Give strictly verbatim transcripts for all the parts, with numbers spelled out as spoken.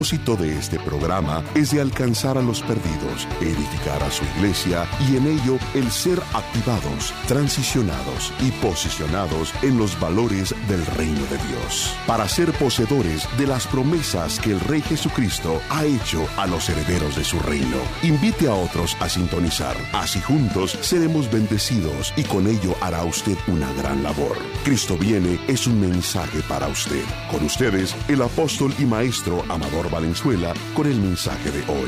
El propósito de este programa es de alcanzar a los perdidos, edificar a su iglesia y en ello el ser activados, transicionados y posicionados en los valores del reino de Dios, para ser poseedores de las promesas que el Rey Jesucristo ha hecho a los herederos de su reino. Invite a otros a sintonizar, así juntos seremos bendecidos y con ello hará usted una gran labor. Cristo viene es un mensaje para usted. Con ustedes, el apóstol y maestro Amador Valenzuela con el mensaje de hoy.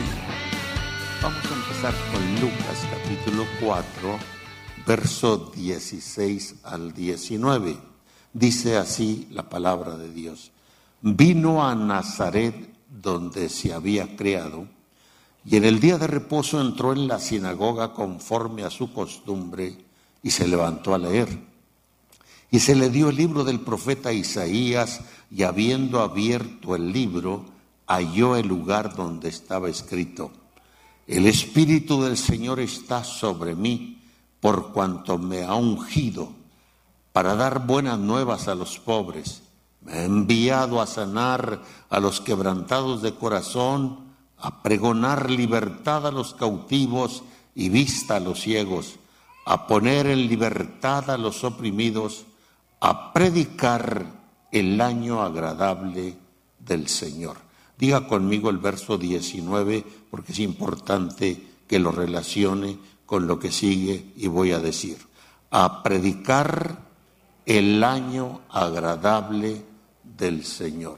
Vamos a empezar con Lucas capítulo cuatro, verso dieciséis al diecinueve. Dice así la palabra de Dios: vino a Nazaret, donde se había criado, y en el día de reposo entró en la sinagoga conforme a su costumbre y se levantó a leer. Y se le dio el libro del profeta Isaías, y habiendo abierto el libro, halló el lugar donde estaba escrito: el Espíritu del Señor está sobre mí, por cuanto me ha ungido para dar buenas nuevas a los pobres. Me ha enviado a sanar a los quebrantados de corazón, a pregonar libertad a los cautivos y vista a los ciegos, a poner en libertad a los oprimidos, a predicar el año agradable del Señor. Diga conmigo el verso diecinueve, porque es importante que lo relacione con lo que sigue y voy a decir. A predicar el año agradable del Señor.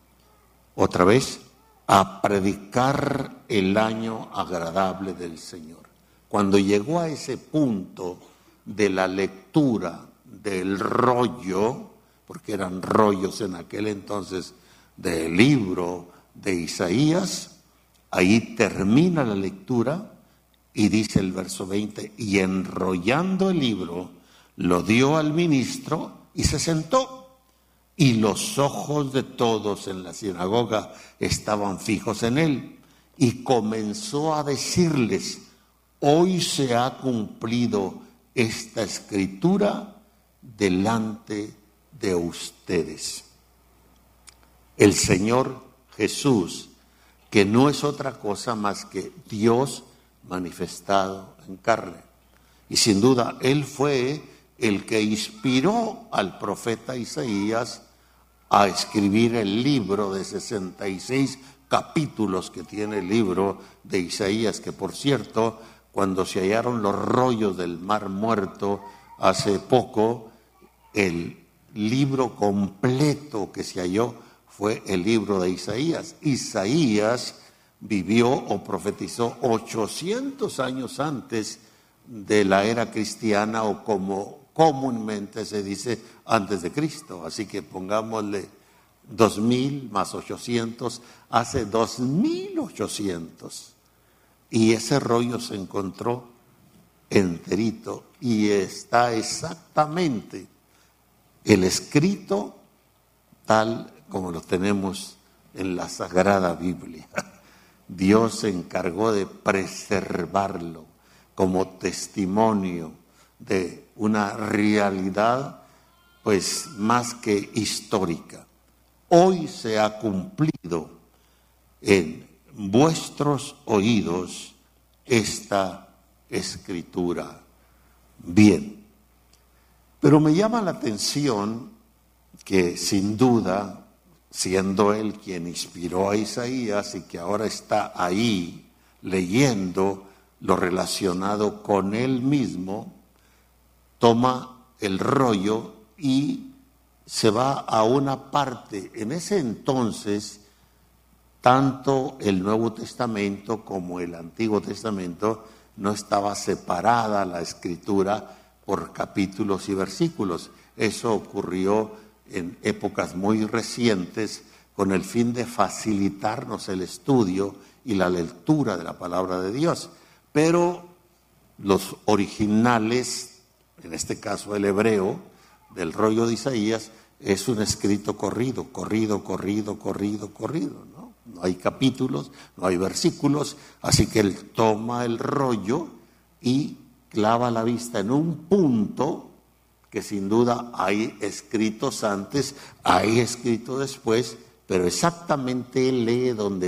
Otra vez, a predicar el año agradable del Señor. Cuando llegó a ese punto de la lectura del rollo, porque eran rollos en aquel entonces, del libro de Isaías, ahí termina la lectura y dice el verso veinte: y enrollando el libro, lo dio al ministro y se sentó, y los ojos de todos en la sinagoga estaban fijos en él, y comenzó a decirles: hoy se ha cumplido esta escritura delante de ustedes. El Señor Jesús, que no es otra cosa más que Dios manifestado en carne. Y sin duda, Él fue el que inspiró al profeta Isaías a escribir el libro de sesenta y seis capítulos que tiene el libro de Isaías, que por cierto, cuando se hallaron los rollos del Mar Muerto hace poco, el libro completo que se halló fue el libro de Isaías. Isaías vivió o profetizó ochocientos años antes de la era cristiana, o como comúnmente se dice, antes de Cristo. Así que pongámosle dos mil más ochocientos, hace dos mil ochocientos. Y ese rollo se encontró enterito y está exactamente el escrito tal como lo tenemos en la Sagrada Biblia. Dios se encargó de preservarlo como testimonio de una realidad pues más que histórica. Hoy se ha cumplido en vuestros oídos esta escritura. Bien, pero me llama la atención que sin duda, siendo él quien inspiró a Isaías y que ahora está ahí leyendo lo relacionado con él mismo, toma el rollo y se va a una parte. En ese entonces, tanto el Nuevo Testamento como el Antiguo Testamento no estaba separada la escritura por capítulos y versículos. Eso ocurrió en épocas muy recientes con el fin de facilitarnos el estudio y la lectura de la palabra de Dios. Pero los originales, en este caso el hebreo, del rollo de Isaías, es un escrito corrido, corrido, corrido, corrido, corrido, ¿no? No hay capítulos, no hay versículos, así que él toma el rollo y clava la vista en un punto que sin duda hay escritos antes, hay escrito después, pero exactamente lee donde